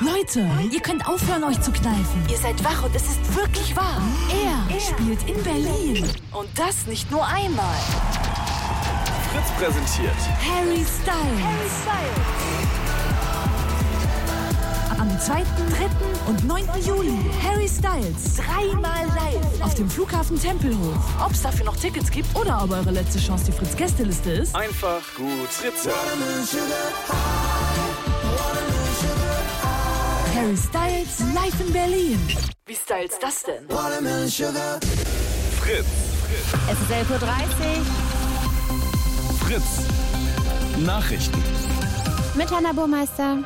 Leute, ihr könnt aufhören, euch zu kneifen. Ihr seid wach und es ist wirklich wahr. Er spielt in Berlin. Und das nicht nur einmal. Fritz präsentiert Harry Styles. Am 2., 3. und 9. Juli. Harry Styles. 3-mal live. Auf dem Flughafen Tempelhof. Ob es dafür noch Tickets gibt Oder ob eure letzte Chance die Fritz-Gästeliste ist. einfach gut Fritze. Harry Styles live in Berlin. Wie styles das denn? Fritz. Es ist 11:30 Uhr. Fritz. Nachrichten. Mit Hanna Burmeister.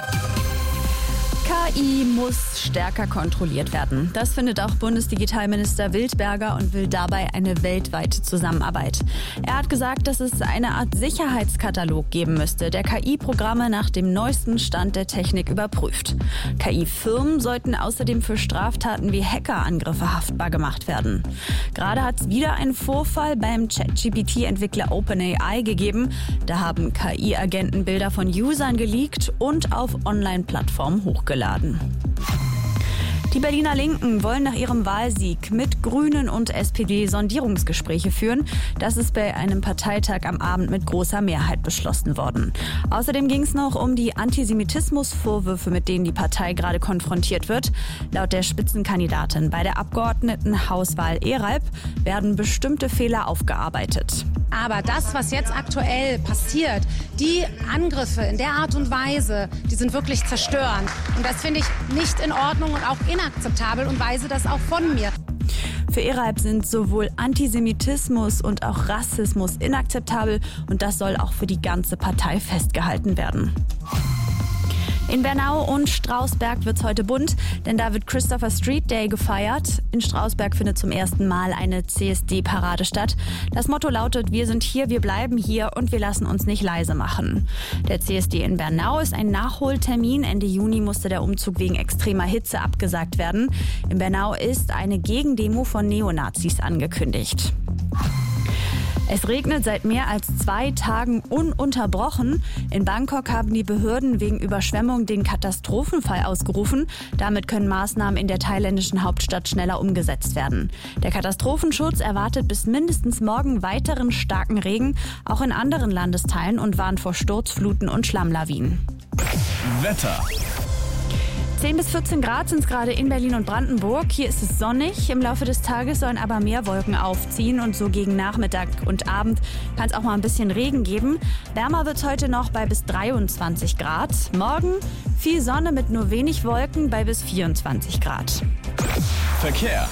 KI muss stärker kontrolliert werden. Das findet auch Bundesdigitalminister Wildberger und will dabei eine weltweite Zusammenarbeit. Er hat gesagt, dass es eine Art Sicherheitskatalog geben müsste, der KI-Programme nach dem neuesten Stand der Technik überprüft. KI-Firmen sollten außerdem für Straftaten wie Hackerangriffe haftbar gemacht werden. Gerade hat es wieder einen Vorfall beim ChatGPT-Entwickler OpenAI gegeben. Da haben KI-Agenten Bilder von Usern geleakt und auf Online-Plattformen hochgeladen. Die Berliner Linken wollen nach ihrem Wahlsieg mit Grünen und SPD Sondierungsgespräche führen. Das ist bei einem Parteitag am Abend mit großer Mehrheit beschlossen worden. Außerdem ging es noch um die Antisemitismusvorwürfe, mit denen die Partei gerade konfrontiert wird. Laut der Spitzenkandidatin bei der Abgeordnetenhauswahl Eralp werden bestimmte Fehler aufgearbeitet. Aber das, was jetzt aktuell passiert, die Angriffe in der Art und Weise, die sind wirklich zerstörend. Und das finde ich nicht in Ordnung und auch inakzeptabel und weise das auch von mir. Für Eralp sind sowohl Antisemitismus und auch Rassismus inakzeptabel und das soll auch für die ganze Partei festgehalten werden. In Bernau und Strausberg wird's heute bunt, denn da wird Christopher Street Day gefeiert. In Strausberg findet zum ersten Mal eine CSD-Parade statt. Das Motto lautet: Wir sind hier, wir bleiben hier und wir lassen uns nicht leise machen. Der CSD in Bernau ist ein Nachholtermin. Ende Juni musste der Umzug wegen extremer Hitze abgesagt werden. In Bernau ist eine Gegendemo von Neonazis angekündigt. Es regnet seit mehr als 2 Tagen ununterbrochen. In Bangkok haben die Behörden wegen Überschwemmung den Katastrophenfall ausgerufen. Damit können Maßnahmen in der thailändischen Hauptstadt schneller umgesetzt werden. Der Katastrophenschutz erwartet bis mindestens morgen weiteren starken Regen, auch in anderen Landesteilen, und warnt vor Sturzfluten und Schlammlawinen. Wetter. 10 bis 14 Grad sind es gerade in Berlin und Brandenburg. Hier ist es sonnig. Im Laufe des Tages sollen aber mehr Wolken aufziehen und so gegen Nachmittag und Abend kann es auch mal ein bisschen Regen geben. Wärmer wird es heute noch bei bis 23 Grad. Morgen viel Sonne mit nur wenig Wolken bei bis 24 Grad. Verkehr.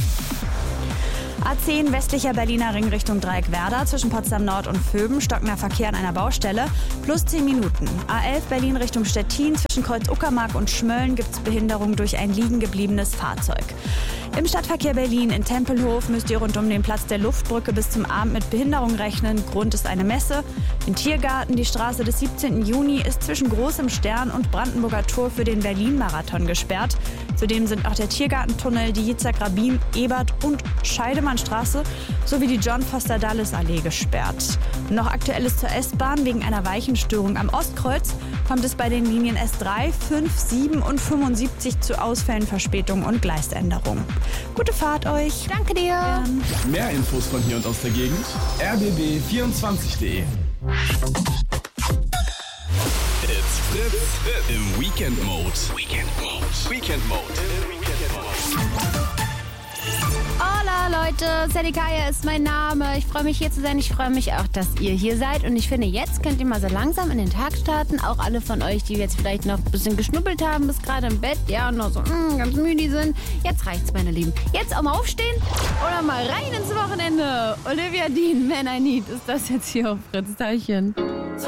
A10 westlicher Berliner Ring Richtung Dreieckwerder zwischen Potsdam Nord und Vöben, stockender Verkehr an einer Baustelle, plus 10 Minuten. A11 Berlin Richtung Stettin zwischen Kreuz-Uckermark und Schmölln gibt es Behinderung durch ein liegen gebliebenes Fahrzeug. Im Stadtverkehr Berlin in Tempelhof müsst ihr rund um den Platz der Luftbrücke bis zum Abend mit Behinderung rechnen. Grund ist eine Messe. Im Tiergarten, die Straße des 17. Juni, ist zwischen Großem Stern und Brandenburger Tor für den Berlin-Marathon gesperrt. Zudem sind auch der Tiergartentunnel, die Yitzhak-Rabin, Ebert und Scheidemannstraße sowie die John-Foster-Dulles-Allee gesperrt. Und noch Aktuelles zur S-Bahn: Wegen einer Weichenstörung am Ostkreuz kommt es bei den Linien S3, 5, 7 und 75 zu Ausfällen, Verspätungen und Gleisänderungen. Gute Fahrt euch. Danke dir. Mehr Infos von hier und aus der Gegend: rbb24.de. It's Fritz im Weekend Mode. Weekend Mode. Hola Leute, Sally Kaya ist mein Name. Ich freue mich hier zu sein. Ich freue mich auch, dass ihr hier seid. Und ich finde, jetzt könnt ihr mal so langsam in den Tag starten. Auch alle von euch, die jetzt vielleicht noch ein bisschen geschnuppelt haben, bis gerade im Bett, ja, und noch so ganz müde sind. Jetzt reicht's, meine Lieben. Jetzt auch mal aufstehen oder mal rein ins Wochenende. Olivia Dean, Man I Need, ist das jetzt hier auf Fritz Teilchen.